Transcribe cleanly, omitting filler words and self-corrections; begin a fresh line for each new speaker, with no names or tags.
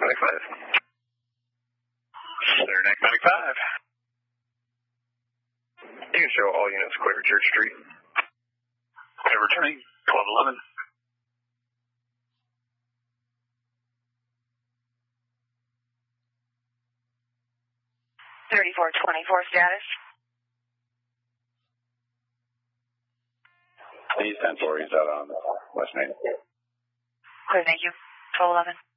95. Center 95. You can show all units clear Church Street. Okay, returning 1211.
3424 status.
He's 10-4, he's out on West Main.
Clear, thank you. 1211.